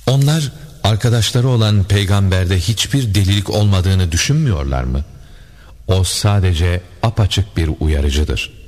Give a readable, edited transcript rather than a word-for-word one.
Onlar arkadaşları olan peygamberde hiçbir delilik olmadığını düşünmüyorlar mı? O sadece apaçık bir uyarıcıdır.